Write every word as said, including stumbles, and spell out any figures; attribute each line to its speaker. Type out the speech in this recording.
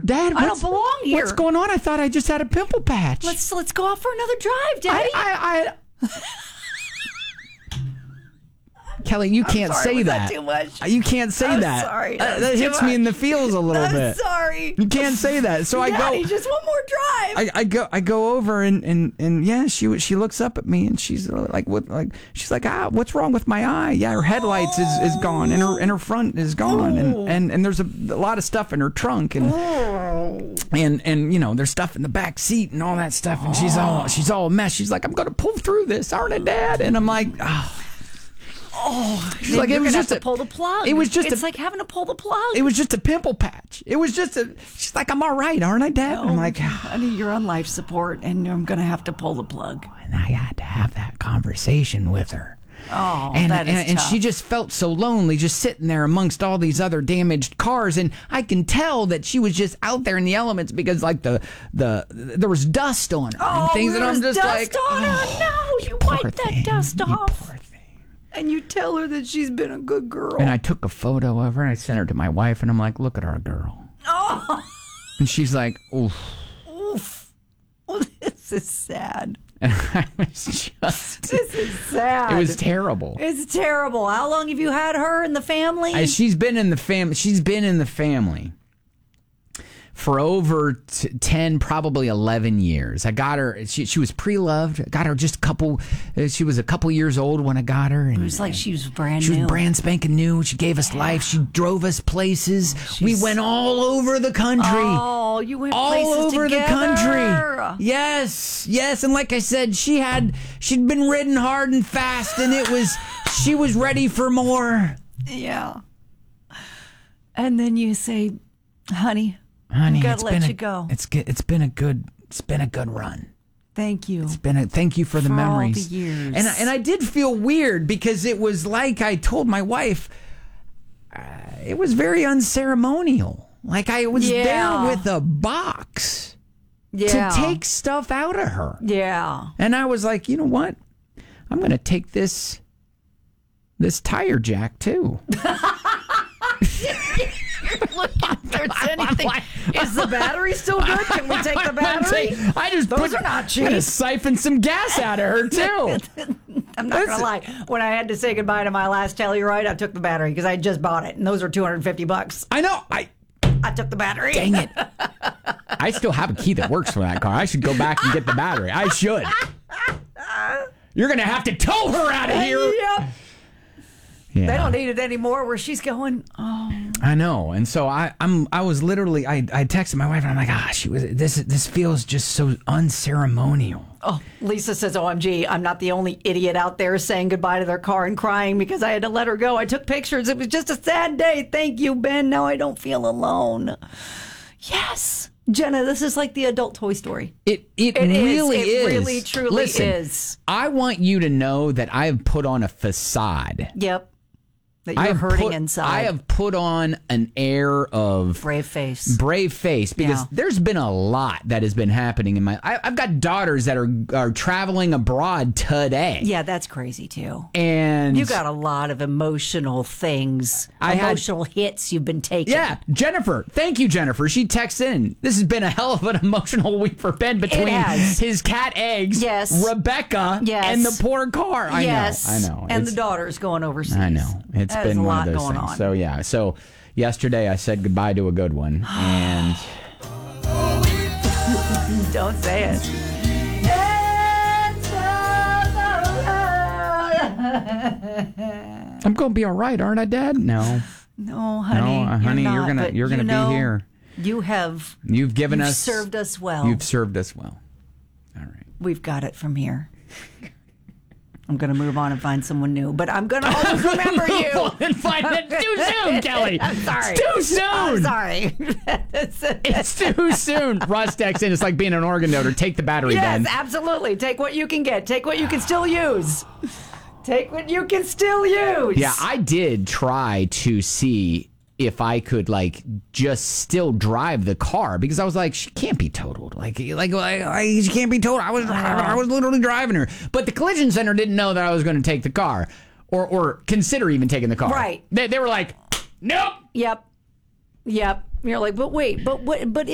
Speaker 1: Dad,
Speaker 2: I don't belong here.
Speaker 1: What's going on? I thought I just had a pimple patch.
Speaker 2: Let's let's go out for another drive, Daddy.
Speaker 1: I, I, I Kelly, you can't
Speaker 2: sorry,
Speaker 1: say
Speaker 2: was
Speaker 1: that.
Speaker 2: that too much?
Speaker 1: You can't say
Speaker 2: I'm
Speaker 1: that.
Speaker 2: sorry.
Speaker 1: Uh,
Speaker 2: That
Speaker 1: that
Speaker 2: was
Speaker 1: hits
Speaker 2: too
Speaker 1: me in the
Speaker 2: much.
Speaker 1: feels a little
Speaker 2: I'm
Speaker 1: bit.
Speaker 2: sorry.
Speaker 1: You can't say that. So I
Speaker 2: Daddy,
Speaker 1: go.
Speaker 2: just one more drive.
Speaker 1: I, I go. I go over and, and, and yeah, she she looks up at me and she's like, what? Like she's like, ah, what's wrong with my eye? Yeah, her headlights is, is gone and her and her front is gone and, and, and there's a, a lot of stuff in her trunk and and and you know there's stuff in the back seat and all that stuff and she's all she's all a mess. She's like, I'm gonna pull through this, aren't I, Dad? And I'm like, oh.
Speaker 2: Oh,
Speaker 1: She's like, it was just
Speaker 2: to
Speaker 1: a,
Speaker 2: pull the plug.
Speaker 1: It was just
Speaker 2: it's
Speaker 1: a,
Speaker 2: like having to pull the plug.
Speaker 1: It was just a pimple patch. It was just a. She's like, I'm all right, aren't I, Dad? And I'm like,
Speaker 2: honey, you're on life support, and I'm gonna have to pull the plug.
Speaker 1: And I had to have that conversation with her.
Speaker 2: Oh,
Speaker 1: and,
Speaker 2: that is
Speaker 1: and, and
Speaker 2: tough.
Speaker 1: she just felt so lonely, just sitting there amongst all these other damaged cars. And I can tell that she was just out there in the elements because, like the the there was dust on her
Speaker 2: Oh,
Speaker 1: and things.
Speaker 2: there
Speaker 1: And I'm
Speaker 2: was
Speaker 1: just
Speaker 2: dust
Speaker 1: like,
Speaker 2: on her.
Speaker 1: oh,
Speaker 2: No, you
Speaker 1: poor
Speaker 2: wipe that
Speaker 1: thing,
Speaker 2: dust
Speaker 1: you
Speaker 2: off.
Speaker 1: poor thing.
Speaker 2: And you tell her that she's been a good girl.
Speaker 1: And I took a photo of her and I sent her to my wife and I'm like, look at our girl.
Speaker 2: Oh,
Speaker 1: And she's like, oof.
Speaker 2: oof. Oh, this is sad.
Speaker 1: And I was just.
Speaker 2: This is sad.
Speaker 1: It was terrible.
Speaker 2: It's terrible. How long have you had her in the family?
Speaker 1: I, she's been in the family. She's been in the family for over t- ten, probably eleven years. I got her. She, she was pre-loved. I got her just a couple. Uh, she was a couple years old when I got her. And
Speaker 2: it was like she was brand
Speaker 1: she
Speaker 2: new.
Speaker 1: was brand spanking new. She gave us life. She drove us places. We went all over the country.
Speaker 2: Oh, you went
Speaker 1: all
Speaker 2: places
Speaker 1: over
Speaker 2: together.
Speaker 1: the country. Yes, yes. And like I said, she had she'd been ridden hard and fast, and it was she was ready for more.
Speaker 2: Yeah. And then you say, honey,
Speaker 1: Honey,
Speaker 2: I've got
Speaker 1: it's
Speaker 2: to let
Speaker 1: been
Speaker 2: you
Speaker 1: a,
Speaker 2: go.
Speaker 1: It's ge- it's been a good it's been a good run.
Speaker 2: Thank you.
Speaker 1: It's been a thank you for the
Speaker 2: For all
Speaker 1: memories.
Speaker 2: the years.
Speaker 1: And I, and I did feel weird because it was like I told my wife. Uh, it was very unceremonial. Like I was
Speaker 2: Yeah.
Speaker 1: there with a box
Speaker 2: Yeah.
Speaker 1: to take stuff out of her.
Speaker 2: Yeah.
Speaker 1: And I was like, you know what? I'm going to take this this tire jack too.
Speaker 2: Look, if there's anything. Is the battery still good? Can we take the battery?
Speaker 1: I just
Speaker 2: Those
Speaker 1: put,
Speaker 2: are not cheap.
Speaker 1: I'm gonna siphon some gas out of her too.
Speaker 2: I'm not going to lie. When I had to say goodbye to my last Telluride, I took the battery because I just bought it, and those are two hundred fifty bucks.
Speaker 1: I know. I
Speaker 2: I took the battery.
Speaker 1: dang it. I still have a key that works for that car. I should go back and get the battery. I should. You're gonna have to tow her out of here.
Speaker 2: Yep.
Speaker 1: Yeah.
Speaker 2: They don't need it anymore. Where she's going. Oh.
Speaker 1: I know, and so I, I'm. I was literally. I, I texted my wife, and I'm like, ah, she was. This, this feels just so unceremonial.
Speaker 2: Oh, Lisa says, O M G, I'm not the only idiot out there saying goodbye to their car and crying because I had to let her go. I took pictures. It was just a sad day. Thank you, Ben. Now I don't feel alone. Yes. Jenna, this is like the adult Toy Story.
Speaker 1: It it,
Speaker 2: It is.
Speaker 1: really
Speaker 2: It
Speaker 1: is.
Speaker 2: really, truly
Speaker 1: Listen,
Speaker 2: is.
Speaker 1: I want you to know that I have put on a facade.
Speaker 2: Yep. That you're
Speaker 1: I have
Speaker 2: hurting
Speaker 1: put,
Speaker 2: inside.
Speaker 1: I have put on an air of
Speaker 2: brave face.
Speaker 1: brave face because
Speaker 2: Yeah.
Speaker 1: there's been a lot that has been happening in my. I, I've got daughters that are are traveling abroad today.
Speaker 2: Yeah, that's crazy too.
Speaker 1: And
Speaker 2: You got a lot of emotional things,
Speaker 1: I had-
Speaker 2: emotional hits you've been taking.
Speaker 1: Yeah, Jennifer. Thank you, Jennifer. She texts in. This has been a hell of an emotional week for Ben between
Speaker 2: has.
Speaker 1: his cat eggs,
Speaker 2: Yes.
Speaker 1: Rebecca,
Speaker 2: Yes.
Speaker 1: and the poor car. I
Speaker 2: yes.
Speaker 1: know. I know.
Speaker 2: And
Speaker 1: It's-
Speaker 2: the daughter's going overseas.
Speaker 1: I know. It's
Speaker 2: That
Speaker 1: been
Speaker 2: is a
Speaker 1: one
Speaker 2: lot
Speaker 1: of those
Speaker 2: going
Speaker 1: things.
Speaker 2: on.
Speaker 1: So yeah. So yesterday I said goodbye to a good one, and
Speaker 2: Don't say it.
Speaker 1: I'm gonna be all right, aren't I, Dad? No,
Speaker 2: No, honey.
Speaker 1: no, uh, honey,
Speaker 2: you're,
Speaker 1: you're
Speaker 2: not,
Speaker 1: gonna
Speaker 2: but
Speaker 1: you're gonna
Speaker 2: you know,
Speaker 1: be here.
Speaker 2: You have
Speaker 1: You've given
Speaker 2: you've
Speaker 1: us
Speaker 2: served us well.
Speaker 1: You've served us well. All right.
Speaker 2: We've got it from here. I'm going to move on and find someone new, but I'm going to always remember you.
Speaker 1: And find it too soon, Kelly.
Speaker 2: I'm sorry.
Speaker 1: It's too soon.
Speaker 2: I'm sorry.
Speaker 1: It's too soon. Russ texts in. It's like being an organ donor. Take the battery,
Speaker 2: Yes,
Speaker 1: Ben.
Speaker 2: absolutely. Take what you can get. Take what you can still use. Take what you can still use.
Speaker 1: Yeah, I did try to see if I could like just still drive the car because I was like, she can't be totaled. Like, like, like, like she can't be totaled. I was, I was literally driving her, but the collision center didn't know that I was going to take the car, or, or consider even taking the car.
Speaker 2: Right.
Speaker 1: They, they were like, nope.
Speaker 2: Yep. Yep. You're like, but wait, but what? But